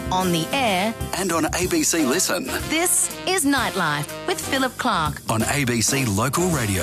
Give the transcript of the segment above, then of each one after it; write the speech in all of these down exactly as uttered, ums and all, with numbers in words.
on the air and on A B C Listen. This is Nightlife with Philip Clark on A B C Local Radio.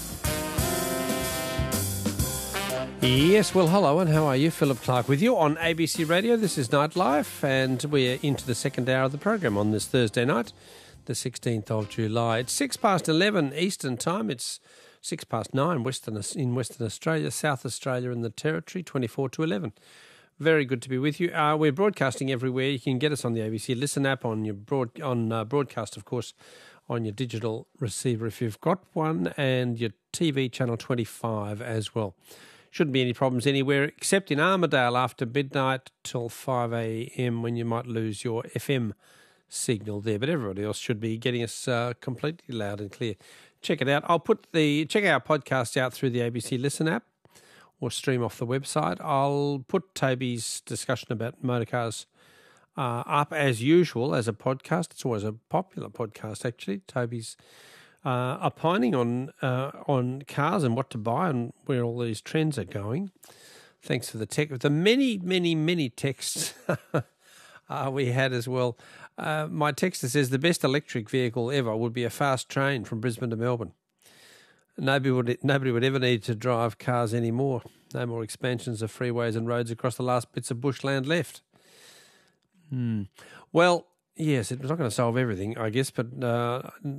Yes, well, hello, and how are you? Philip Clark with you on A B C Radio. This is Nightlife, and we're into the second hour of the program on this Thursday night, the sixteenth of July. It's six past eleven Eastern Time. It's six past nine Western in Western Australia, South Australia and the Territory, twenty-four to eleven. Very good to be with you. Uh, we're broadcasting everywhere. You can get us on the A B C Listen app, on your broad on uh, broadcast, of course, on your digital receiver if you've got one, and your T V channel twenty-five as well. Shouldn't be any problems anywhere except in Armidale after midnight till five a.m. when you might lose your F M signal there. But everybody else should be getting us uh, completely loud and clear. Check it out. I'll put the check our podcast out through the A B C Listen app or stream off the website. I'll put Toby's discussion about motorcars uh, up as usual as a podcast. It's always a popular podcast, actually. Toby's Uh, opining on uh, on cars and what to buy and where all these trends are going. Thanks for the tech, the many, many, many texts uh, we had as well. Uh, my texter says the best electric vehicle ever would be a fast train from Brisbane to Melbourne. Nobody would nobody would ever need to drive cars anymore. No more expansions of freeways and roads across the last bits of bushland left. Hmm. Well, yes, it's not going to solve everything, I guess, but uh,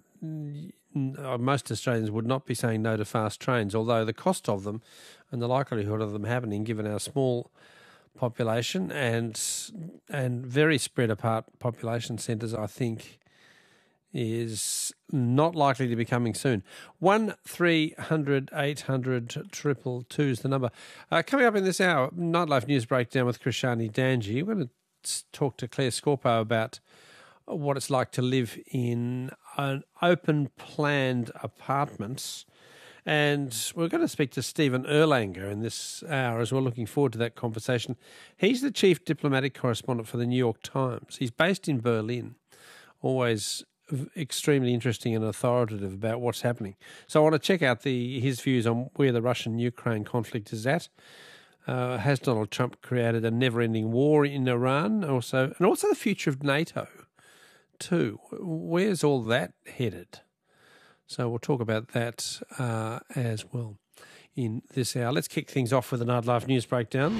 most Australians would not be saying no to fast trains, although the cost of them and the likelihood of them happening, given our small population and and very spread apart population centres, I think, is not likely to be coming soon. One three hundred eight hundred triple two is the number. Uh, coming up in this hour, Nightlife News Breakdown with Krishani Danji. We're going to talk to Claire Scorpo about what it's like to live in an open planned apartments. And we're going to speak to Stephen Erlanger in this hour as well. Looking forward to that conversation. He's the chief diplomatic correspondent for the New York Times. He's based in Berlin, always extremely interesting and authoritative about what's happening. So I want to check out the his views on where the Russian-Ukraine conflict is at. Uh, has Donald Trump created a never-ending war in Iran? Also, and also the future of NATO too. Where's all that headed? So we'll talk about that uh, as well in this hour. Let's kick things off with the Nightlife News Breakdown.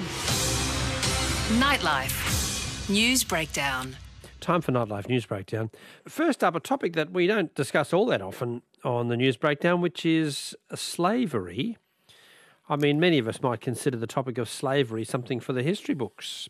Nightlife News Breakdown. Time for Nightlife News Breakdown. First up, a topic that we don't discuss all that often on the News Breakdown, which is slavery. I mean, many of us might consider the topic of slavery something for the history books.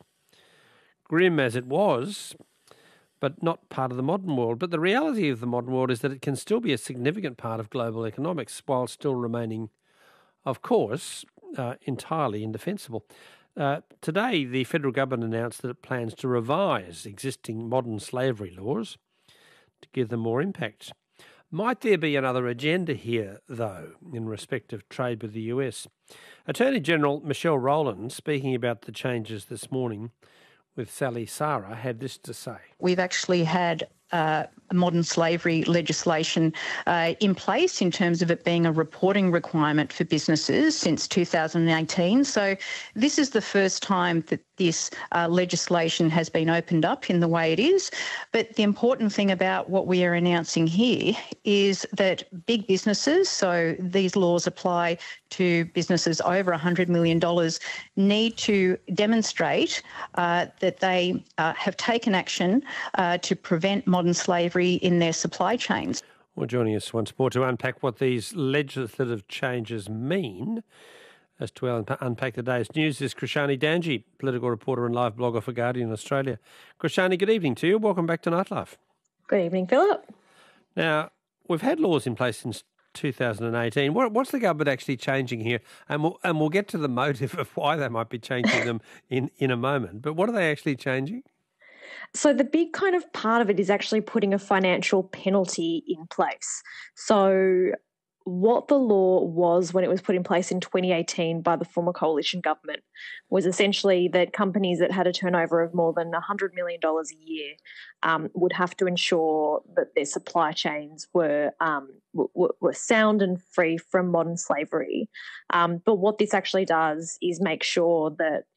Grim as it was, but not part of the modern world. But the reality of the modern world is that it can still be a significant part of global economics while still remaining, of course, uh, entirely indefensible. Uh, today, the federal government announced that it plans to revise existing modern slavery laws to give them more impact. Might there be another agenda here, though, in respect of trade with the U S? Attorney General Michelle Rowland, speaking about the changes this morning with Sally Sara, had this to say. We've actually had uh, modern slavery legislation uh, in place in terms of it being a reporting requirement for businesses since two thousand eighteen. So this is the first time that this uh, legislation has been opened up in the way it is. But the important thing about what we are announcing here is that big businesses, so these laws apply to businesses over one hundred million dollars, need to demonstrate uh, that they uh, have taken action uh, to prevent modern slavery in their supply chains. Well, joining us once more to unpack what these legislative changes mean, as to un- unpack the day's news, is Krishani Danji, political reporter and live blogger for Guardian Australia. Krishani, good evening to you. Welcome back to Nightlife. Good evening, Philip. Now, we've had laws in place since two thousand eighteen. What, what's the government actually changing here? And we'll, and we'll get to the motive of why they might be changing them in, in a moment. But what are they actually changing? So the big kind of part of it is actually putting a financial penalty in place. So what the law was when it was put in place in twenty eighteen by the former coalition government was essentially that companies that had a turnover of more than one hundred million dollars a year um, would have to ensure that their supply chains were um, w- were sound and free from modern slavery. Um, but what this actually does is make sure that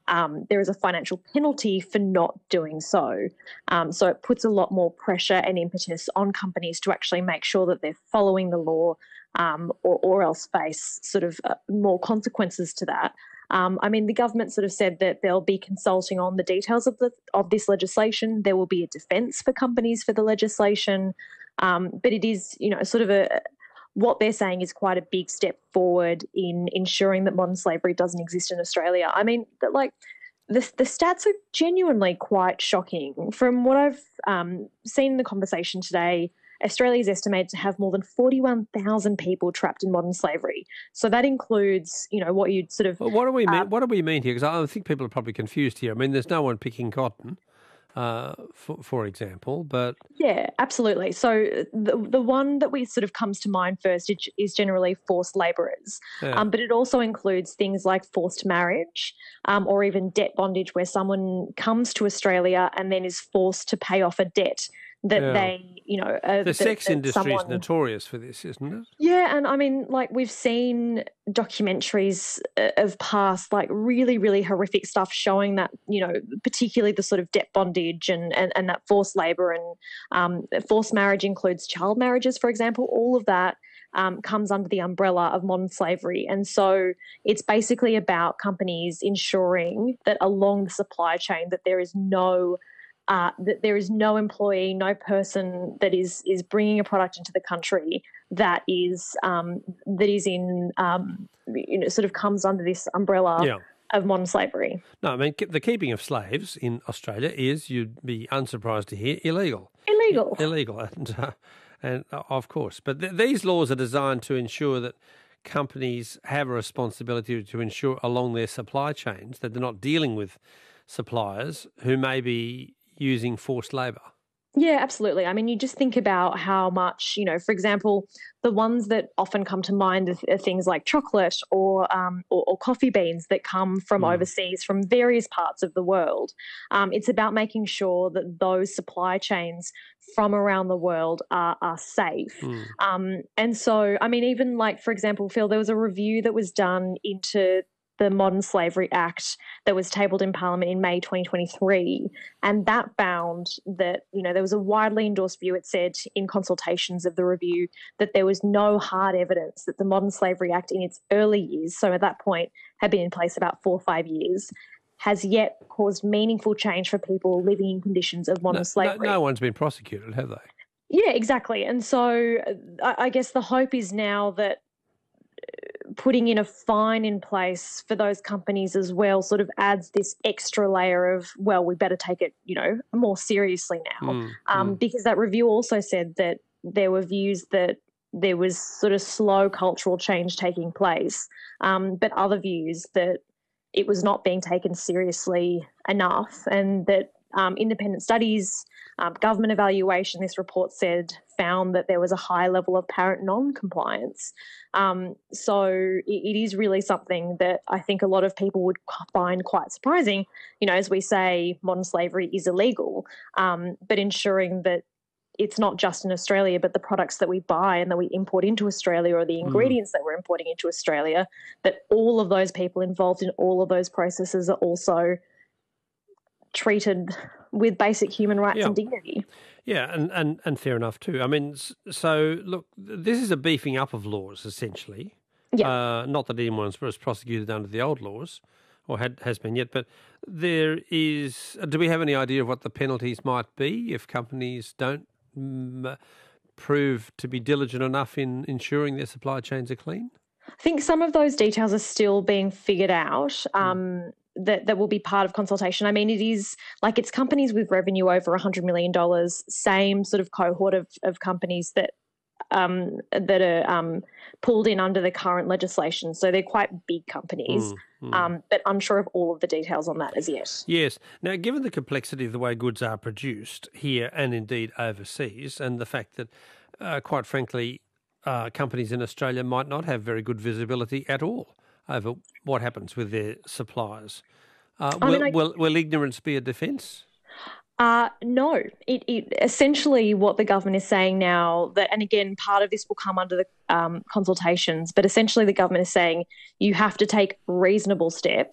um, there is a financial penalty for not doing so. Um, so it puts a lot more pressure and impetus on companies to actually make sure that they're following the law, um, or, or else face sort of uh, more consequences to that. Um, I mean, the government sort of said that they'll be consulting on the details of the of this legislation. There will be a defence for companies for the legislation, um, but it is, you know, sort of a what they're saying is quite a big step forward in ensuring that modern slavery doesn't exist in Australia. I mean, but like the the stats are genuinely quite shocking. From what I've um, seen in the conversation today, Australia is estimated to have more than forty-one thousand people trapped in modern slavery. So that includes, you know, what you'd sort of... Well, what do we mean? Uh, What do we mean here? Because I think people are probably confused here. I mean, there's no one picking cotton, uh, for, for example, but... Yeah, absolutely. So the the one that we sort of comes to mind first is, is generally forced labourers, Yeah. um, but it also includes things like forced marriage, um, or even debt bondage, where someone comes to Australia and then is forced to pay off a debt that Yeah. they, you know, uh, The that, sex that industry someone... is notorious for this, isn't it? Yeah, and I mean, like we've seen documentaries uh, of past, like really, really horrific stuff showing that, you know, particularly the sort of debt bondage and and, and that forced labour and um, forced marriage includes child marriages, for example. All of that um, comes under the umbrella of modern slavery, and so it's basically about companies ensuring that along the supply chain that there is no Uh, that there is no employee, no person that is is bringing a product into the country that is um, that is in um, you know, sort of comes under this umbrella Yeah. of modern slavery. No, I mean, ke- the keeping of slaves in Australia is, you'd be unsurprised to hear, illegal. Illegal. Illegal, and uh, and uh, of course. But th- these laws are designed to ensure that companies have a responsibility to ensure along their supply chains that they're not dealing with suppliers who may be using forced labour. Yeah, absolutely. I mean, you just think about how much, you know, for example, the ones that often come to mind are, are things like chocolate or, um, or or coffee beans that come from Mm. overseas, from various parts of the world. Um, it's about making sure that those supply chains from around the world are, are safe. Mm. Um, and so, I mean, even like, for example, Phil, there was a review that was done into the Modern Slavery Act that was tabled in Parliament in May twenty twenty-three, and that found that, you know, there was a widely endorsed view. It said in consultations of the review that there was no hard evidence that the Modern Slavery Act in its early years, so at that point had been in place about four or five years, has yet caused meaningful change for people living in conditions of modern No, slavery. no, no one's been prosecuted, have they? Yeah, exactly. And so I, I guess the hope is now that putting in a fine in place for those companies as well sort of adds this extra layer of, well, we better take it, you know, more seriously now. Mm, um, mm. Because that review also said that there were views that there was sort of slow cultural change taking place, um, but other views that it was not being taken seriously enough, and that um, independent studies, um, government evaluation, this report said, found that there was a high level of apparent non-compliance. Um, so it, it is really something that I think a lot of people would find quite surprising. You know, as we say, modern slavery is illegal, um, but ensuring that it's not just in Australia, but the products that we buy and that we import into Australia, or the ingredients mm. that we're importing into Australia, that all of those people involved in all of those processes are also treated with basic human rights Yeah. and dignity. Yeah, and, and, and fair enough too. I mean, s- so look, this is a beefing up of laws essentially. Yeah. Uh, not that anyone was prosecuted under the old laws, or had has been yet, but there is. Do we have any idea of what the penalties might be if companies don't mm, prove to be diligent enough in ensuring their supply chains are clean? I think some of those details are still being figured out. Um, that, that will be part of consultation. I mean, it is like it's companies with revenue over one hundred million dollars, same sort of cohort of, of companies that um, that are um, pulled in under the current legislation. So they're quite big companies, Mm, mm. Um, but unsure of all of the details on that as yet. Yes. Now, given the complexity of the way goods are produced here and indeed overseas, and the fact that, uh, quite frankly, uh, companies in Australia might not have very good visibility at all over what happens with their suppliers, uh, I will, mean, I- will, will ignorance be a defence? Uh, no, it, it essentially what the government is saying now that, and again, part of this will come under the um, consultations, but essentially the government is saying you have to take reasonable steps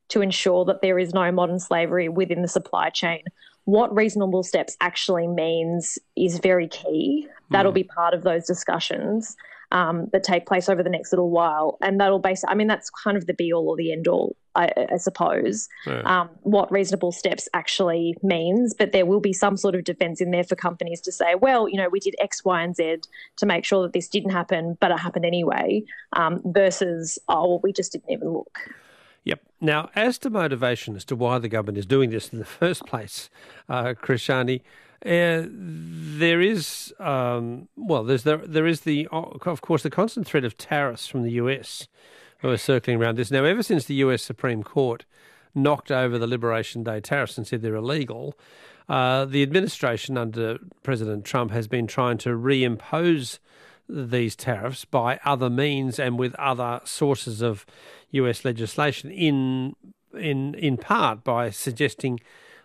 to ensure that there is no modern slavery within the supply chain. What reasonable steps actually means is very key. That'll be part of those discussions um, that take place over the next little while. And that'll base, I mean, that's kind of the be all or the end all, I, I suppose, yeah. um, what reasonable steps actually means. But there will be some sort of defence in there for companies to say, well, you know, we did X, Y and Z to make sure that this didn't happen, but it happened anyway, um, versus, oh, well, we just didn't even look. Yep. Now, as to motivation as to why the government is doing this in the first place, uh, Krishani, uh, there is, um, well, there's there, there is the, of course, the constant threat of tariffs from the U S who are circling around this. Now, ever since the U S Supreme Court knocked over the Liberation Day tariffs and said they're illegal, uh, the administration under President Trump has been trying to reimpose these tariffs by other means and with other sources of U S legislation, in in in part by suggesting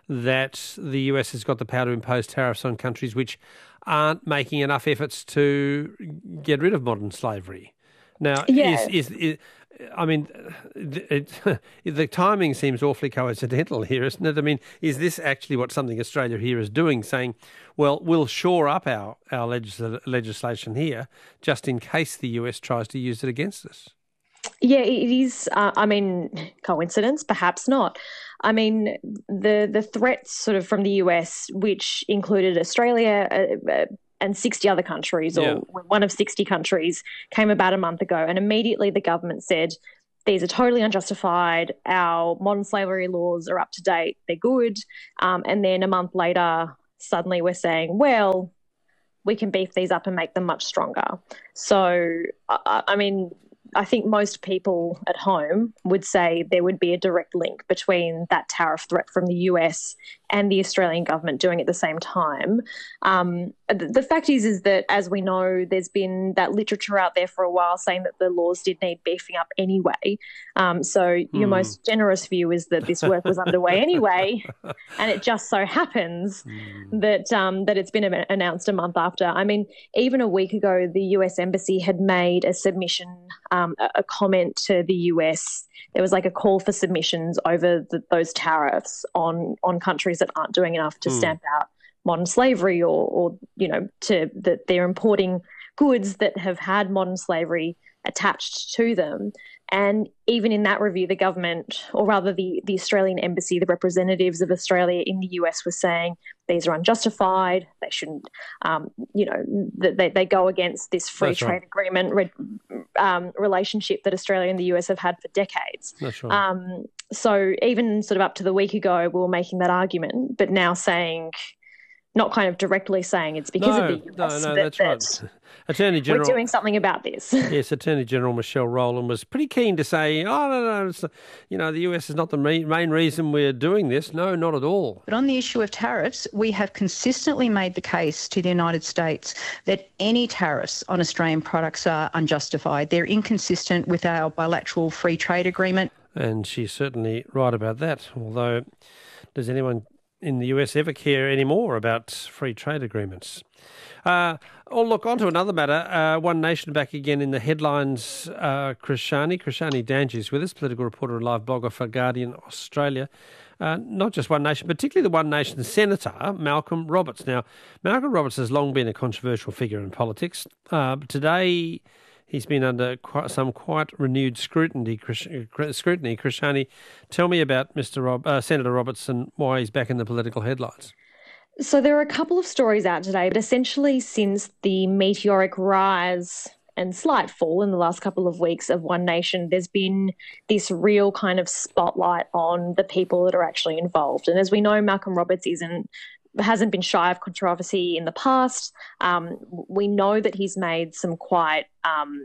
that the U S has got the power to impose tariffs on countries which aren't making enough efforts to get rid of modern slavery. Now, yeah. is, is, is I mean, it, the timing seems awfully coincidental here, isn't it? I mean, is this actually what something Australia here is doing, saying, well, we'll shore up our, our legis- legislation here just in case the U S tries to use it against us? Yeah, it is. Uh, I mean, coincidence, perhaps not. I mean, the the threats sort of from the U S, which included Australia uh, uh, and sixty other countries, or yeah. one of sixty countries, came about a month ago. And immediately the government said, these are totally unjustified. Our modern slavery laws are up to date. They're good. Um, and then a month later, suddenly we're saying, well, we can beef these up and make them much stronger. So, I, I mean... I think most people at home would say there would be a direct link between that tariff threat from the U S and the Australian government doing it at the same time. Um, the fact is, is that, as we know, there's been that literature out there for a while saying that the laws did need beefing up anyway. Um, so your mm. most generous view is that this work was underway anyway, and it just so happens mm. that um, that it's been announced a month after. I mean, even a week ago, the U S Embassy had made a submission, um, a, a comment to the U S. There was like a call for submissions over the, those tariffs on on countries that aren't doing enough to mm. stamp out modern slavery, or, or you know, to that they're importing goods that have had modern slavery attached to them. And even in that review, the government, or rather the, the Australian embassy, the representatives of Australia in the U S were saying these are unjustified. They shouldn't, um, you know, they, they go against this free That's trade right. agreement re, um, relationship that Australia and the U S have had for decades. That's right. Um, so even sort of up to the week ago, we were making that argument, but now saying, not kind of directly saying it's because no, of the U S. No, no, that, that's right. that Attorney General, we're doing something about this. Yes, Attorney General Michelle Rowland was pretty keen to say, oh, no, no, it's, you know, the U S is not the main reason we're doing this. No, not at all. But on the issue of tariffs, we have consistently made the case to the United States that any tariffs on Australian products are unjustified. They're inconsistent with our bilateral free trade agreement. And she's certainly right about that, although does anyone in the U S ever care anymore about free trade agreements? Uh, oh, look, on to another matter. Uh, One Nation back again in the headlines. Uh, Krishani, Krishani Danji is with us, political reporter and live blogger for Guardian Australia. Uh, not just One Nation, particularly the One Nation Senator, Malcolm Roberts. Now, Malcolm Roberts has long been a controversial figure in politics. Uh, today, he's been under quite, some quite renewed scrutiny. Krish, scrutiny. Krishani, tell me about Mister Rob, uh, Senator Roberts and why he's back in the political headlines. So there are a couple of stories out today, but essentially since the meteoric rise and slight fall in the last couple of weeks of One Nation, there's been this real kind of spotlight on the people that are actually involved. And as we know, Malcolm Roberts isn't hasn't been shy of controversy in the past. Um, we know that he's made some quite, um,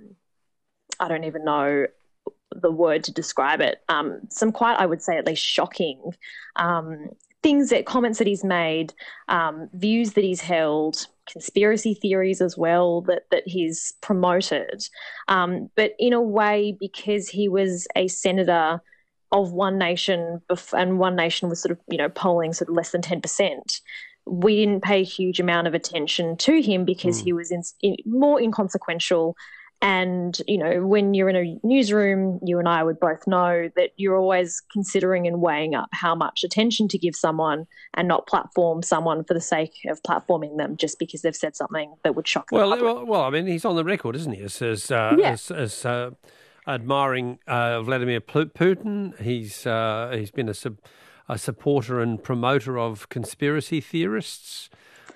I don't even know the word to describe it, um, some quite, I would say at least shocking um, things, that comments that he's made, um, views that he's held, conspiracy theories as well that that he's promoted. Um, but in a way, because he was a senator of One Nation, and One Nation was sort of, you know, polling sort of less than ten percent, we didn't pay a huge amount of attention to him because mm. he was in, in, more inconsequential And, you know, when you're in a newsroom, you and I would both know that you're always considering and weighing up how much attention to give someone and not platform someone for the sake of platforming them just because they've said something that would shock well, the public. Well, well, I mean, he's on the record, isn't he, as, as, uh, Yeah. as, as uh, admiring uh, Vladimir Putin. He's uh, he's been a, sub, a supporter and promoter of conspiracy theorists,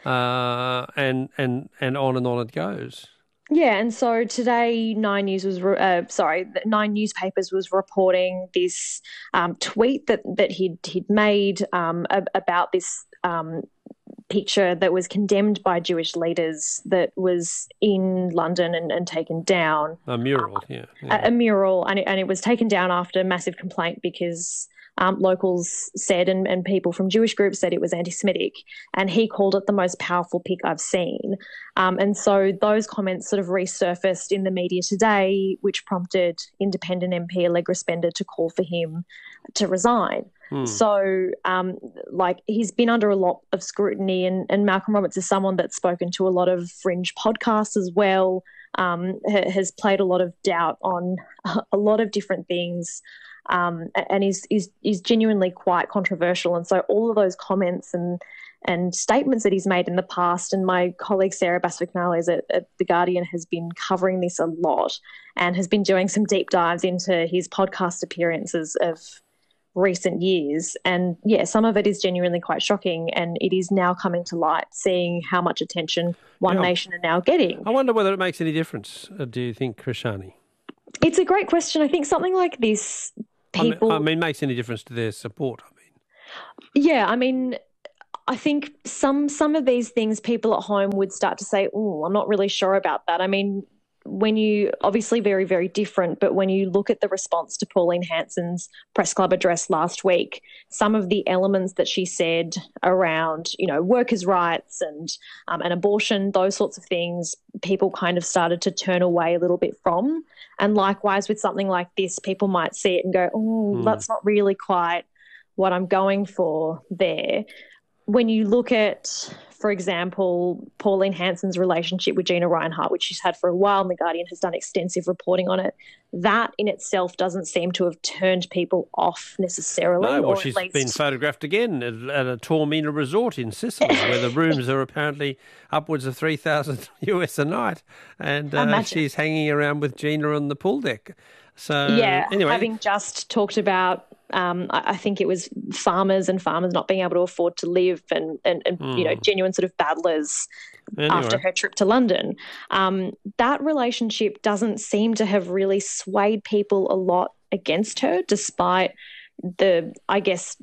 uh, and, and, and on and on it goes. Yeah, and so today Nine News was re- uh, sorry, Nine Newspapers was reporting this um, tweet that that he'd he'd made um, ab- about this um, picture that was condemned by Jewish leaders that was in London and, and taken down. A mural, uh, yeah, yeah. A, a mural, and it, and it was taken down after massive complaint because Um, locals said and, and people from Jewish groups said it was anti-Semitic, and he called it the most powerful pic I've seen. Um, and so those comments sort of resurfaced in the media today, which prompted independent M P Allegra Spender to call for him to resign. Hmm. So, um, like, he's been under a lot of scrutiny, and, and Malcolm Roberts is someone that's spoken to a lot of fringe podcasts as well, um, ha- has played a lot of doubt on a lot of different things. Um, and is, is is genuinely quite controversial. And so all of those comments and and statements that he's made in the past, and my colleague Sarah Bass-McNally at, at The Guardian has been covering this a lot and has been doing some deep dives into his podcast appearances of recent years. And, yeah, some of it is genuinely quite shocking, and it is now coming to light, seeing how much attention One yeah. Nation are now getting. I wonder whether it makes any difference, do you think, Krishani? It's a great question. I think something like this... People, I mean, I mean, makes any difference to their support? I mean, yeah, I mean, I think some some of these things, people at home would start to say, "Oh, I'm not really sure about that." I mean, when you obviously very very different, but when you look at the response to Pauline Hanson's press club address last week, some of the elements that she said around, you know, workers' rights and um, and abortion, those sorts of things, people kind of started to turn away a little bit from. And likewise with something like this, people might see it and go, oh, mm. that's not really quite what I'm going for there. When you look at, for example, Pauline Hanson's relationship with Gina Rinehart, which she's had for a while, and The Guardian has done extensive reporting on it, that in itself doesn't seem to have turned people off necessarily. No, well, or she's least... been photographed again at, at a Taormina resort in Sicily, where the rooms are apparently upwards of three thousand US a night, and uh, she's hanging around with Gina on the pool deck. So, yeah, anyway. having just talked about, um, I, I think it was farmers and farmers not being able to afford to live, and, and, and mm. you know, genuine sort of battlers anyway. After her trip to London. Um, that relationship doesn't seem to have really swayed people a lot against her, despite the, I guess,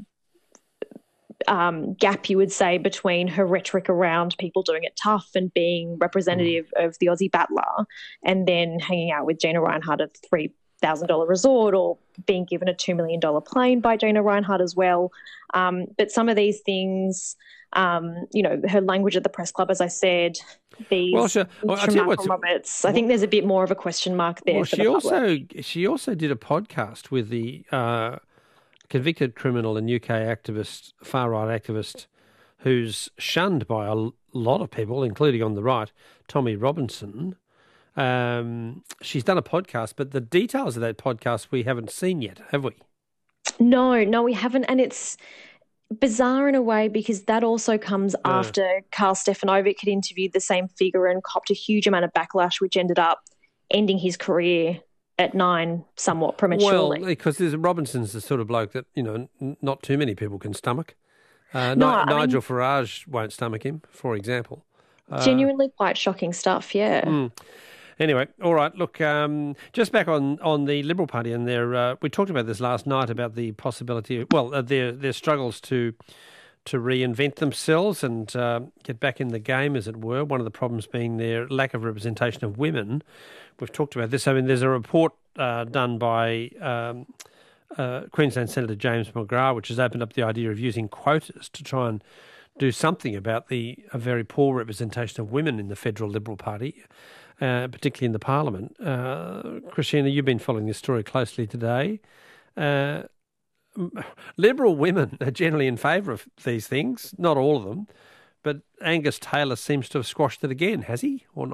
um, gap you would say between her rhetoric around people doing it tough and being representative mm. of the Aussie battler, and then hanging out with Gina Rinehart at three thousand dollars resort, or being given a two million dollars plane by Gina Rinehart as well. Um, but some of these things, um, you know, her language at the press club, as I said, these well, sure. well, from Malcolm Roberts, I think there's a bit more of a question mark there. Well, for she the also public. she also did a podcast with the uh, convicted criminal and U K activist, far right activist, who's shunned by a lot of people, including on the right, Tommy Robinson. Um, she's done a podcast, but the details of that podcast we haven't seen yet, have we? No, no, we haven't. And it's bizarre in a way because that also comes uh. after Karl Stefanovic had interviewed the same figure and copped a huge amount of backlash, which ended up ending his career at Nine somewhat prematurely. Well, because Robinson's the sort of bloke that, you know, n- not too many people can stomach. Uh, no, Ni- Nigel mean, Farage won't stomach him, for example. Uh, genuinely quite shocking stuff, yeah. Mm. Anyway, all right, look, um, just back on, on the Liberal Party and their, uh, we talked about this last night about the possibility, of, well, uh, their their struggles to to reinvent themselves and uh, get back in the game, as it were. One of the problems being their lack of representation of women. We've talked about this. I mean, there's a report uh, done by um, uh, Queensland Senator James McGrath, which has opened up the idea of using quotas to try and do something about the a very poor representation of women in the Federal Liberal Party. Uh, particularly in the Parliament. Uh, Christina, you've been following this story closely today. Uh, Liberal women are generally in favour of these things, not all of them, but Angus Taylor seems to have squashed it again, has he, or not?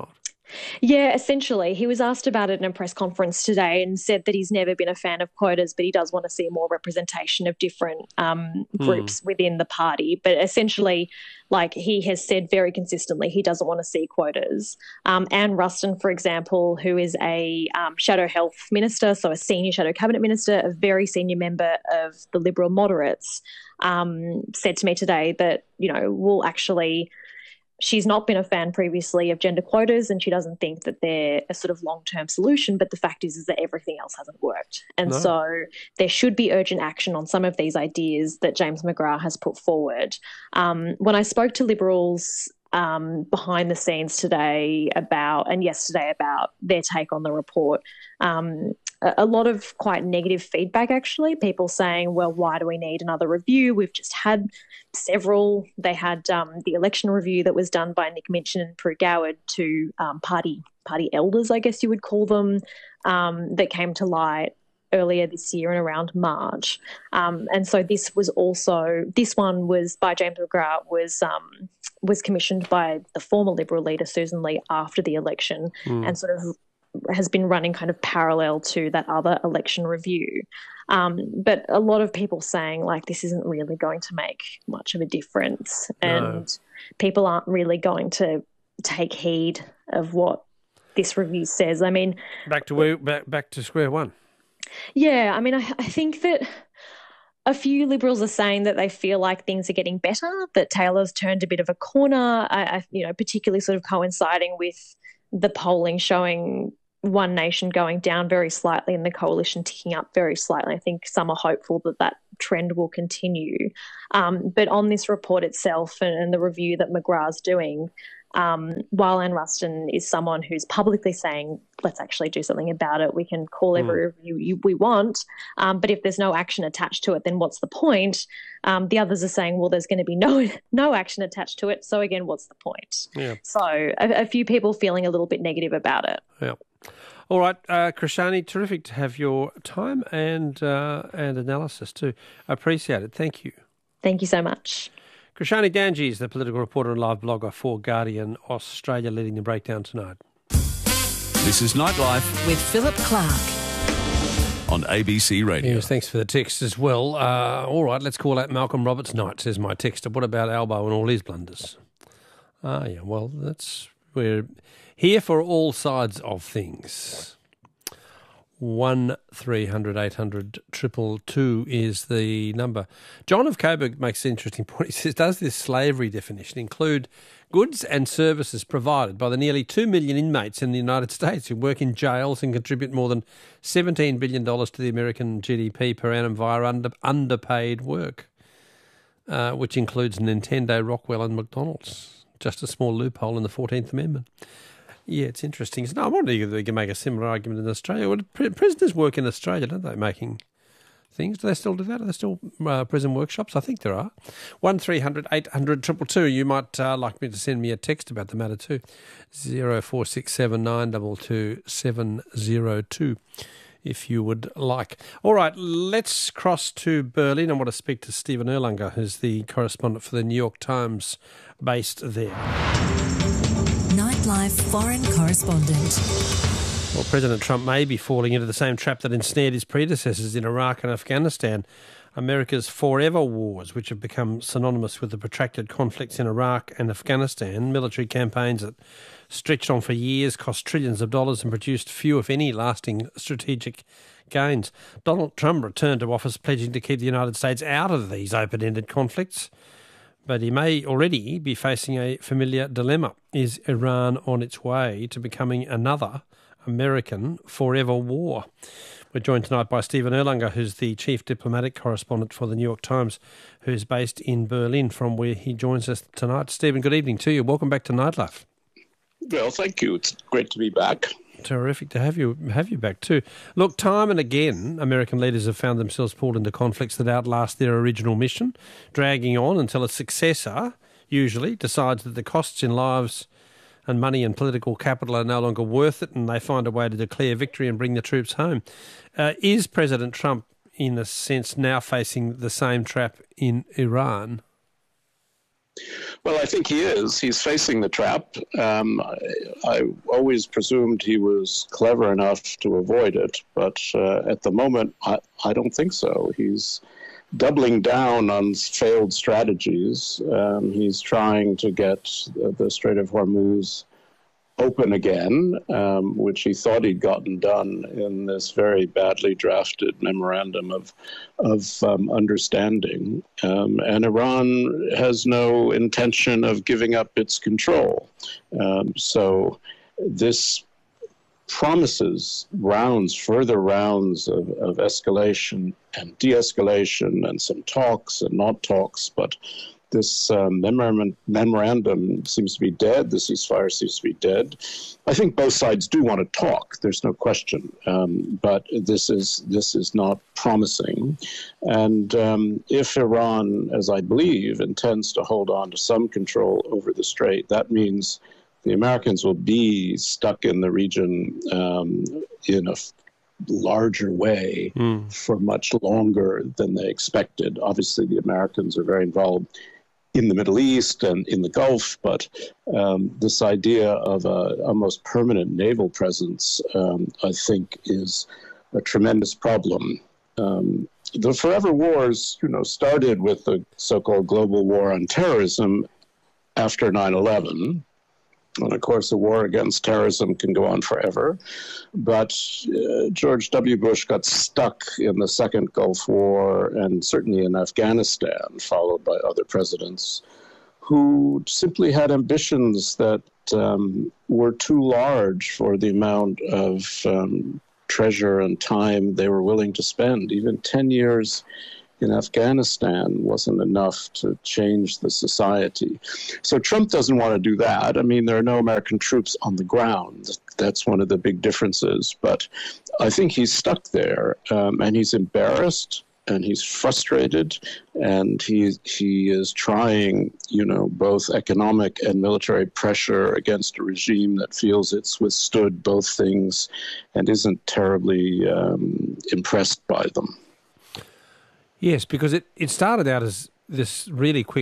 Yeah, essentially. He was asked about it in a press conference today and said that he's never been a fan of quotas, but he does want to see more representation of different um, groups mm. within the party. But essentially, like he has said very consistently, he doesn't want to see quotas. Um, Anne Ruston, for example, who is a um, shadow health minister, so a senior shadow cabinet minister, a very senior member of the Liberal moderates, um, said to me today that, you know, we'll actually... She's not been a fan previously of gender quotas, and she doesn't think that they're a sort of long-term solution, but the fact is is that everything else hasn't worked. And no. so there should be urgent action on some of these ideas that James McGrath has put forward. Um, when I spoke to Liberals um, behind the scenes today about and yesterday about their take on the report, um, a lot of quite negative feedback, actually. People saying, well, why do we need another review? We've just had several. They had um, the election review that was done by Nick Minchin and Prue Goward to um, party party elders, I guess you would call them, um, that came to light earlier this year and around March. Um, and so this was also, this one was by James McGrath, was um, was commissioned by the former Liberal leader, Susan Lee, after the election mm. and sort of has been running kind of parallel to that other election review. Um, but a lot of people saying, like, this isn't really going to make much of a difference and no. people aren't really going to take heed of what this review says. I mean... Back to where, back, back to square one. Yeah, I mean, I, I think that a few Liberals are saying that they feel like things are getting better, that Taylor's turned a bit of a corner, I, I, you know, particularly sort of coinciding with the polling showing One Nation going down very slightly and the coalition ticking up very slightly. I think some are hopeful that that trend will continue. Um, but on this report itself and, and the review that McGrath's doing, um, while Anne Ruston is someone who's publicly saying, let's actually do something about it, we can call every mm. review we want, um, but if there's no action attached to it, then what's the point? Um, the others are saying, well, there's going to be no no action attached to it, so again, what's the point? Yeah. So a, a few people feeling a little bit negative about it. Yeah. All right, uh, Krishani, terrific to have your time and uh, and analysis too. I appreciate it. Thank you. Thank you so much. Krishani Danji is the political reporter and live blogger for Guardian Australia, leading the breakdown tonight. This is Nightlife with Philip Clark on A B C Radio. Yes, thanks for the text as well. Uh, all right, let's call out Malcolm Roberts Knight, says my texter. What about Albo and all his blunders? Ah, yeah, well, that's we're here for all sides of things. One three hundred eight hundred triple two is the number. John of Coburg makes an interesting point. He says, does this slavery definition include goods and services provided by the nearly two million inmates in the United States who work in jails and contribute more than seventeen billion dollars to the American G D P per annum via under, underpaid work, uh, which includes Nintendo, Rockwell and McDonald's? Just a small loophole in the fourteenth Amendment. Yeah, it's interesting. No, I wonder if they can make a similar argument in Australia. Well, prisoners work in Australia, don't they, making things? Do they still do that? Are there still uh, prison workshops? I think there are. one three hundred eight hundred two two two. You might uh, like me to send me a text about the matter too. zero four six seven nine two two seven zero two if you would like. All right, let's cross to Berlin. I want to speak to Stephen Erlanger, who's the correspondent for the New York Times based there. Nightlife foreign correspondent. Well, President Trump may be falling into the same trap that ensnared his predecessors in Iraq and Afghanistan. America's forever wars, which have become synonymous with the protracted conflicts in Iraq and Afghanistan, military campaigns that stretched on for years, cost trillions of dollars and produced few, if any, lasting strategic gains. Donald Trump returned to office pledging to keep the United States out of these open-ended conflicts. But he may already be facing a familiar dilemma. Is Iran on its way to becoming another American forever war? We're joined tonight by Stephen Erlanger, who's the chief diplomatic correspondent for the New York Times, who's based in Berlin, from where he joins us tonight. Stephen, good evening to you. Welcome back to Nightlife. Well, thank you. It's great to be back. Terrific to have you have you back too. Look, time and again, American leaders have found themselves pulled into conflicts that outlast their original mission, dragging on until a successor usually decides that the costs in lives and money and political capital are no longer worth it, and they find a way to declare victory and bring the troops home. Uh, is President Trump, in a sense, now facing the same trap in Iran? Well, I think he is. He's facing the trap. Um, I, I always presumed he was clever enough to avoid it, but uh, at the moment, I, I don't think so. He's doubling down on failed strategies. Um, he's trying to get the Strait of Hormuz open again, um, which he thought he'd gotten done in this very badly drafted memorandum of of um, understanding. Um, and Iran has no intention of giving up its control. Um, so this promises rounds, further rounds of, of escalation and de-escalation and some talks and not talks, but this um, memorandum, memorandum seems to be dead. The ceasefire seems to be dead. I think both sides do want to talk. There's no question. Um, but this is this is not promising. And um, if Iran, as I believe, intends to hold on to some control over the Strait, that means the Americans will be stuck in the region um, in a larger way mm. for much longer than they expected. Obviously, the Americans are very involved in the Middle East and in the Gulf, but um, this idea of a almost permanent naval presence, um, I think, is a tremendous problem. Um, the forever wars, you know, started with the so-called global war on terrorism after nine eleven. And of course, a war against terrorism can go on forever. But uh, George W. Bush got stuck in the second Gulf War and certainly in Afghanistan, followed by other presidents who simply had ambitions that um, were too large for the amount of um, treasure and time they were willing to spend. Even ten years in Afghanistan wasn't enough to change the society. So Trump doesn't want to do that. I mean, there are no American troops on the ground. That's one of the big differences. But I think he's stuck there, um, and he's embarrassed, and he's frustrated, and he, he is trying, you know, both economic and military pressure against a regime that feels it's withstood both things and isn't terribly um, impressed by them. Yes, because it, it started out as this really quick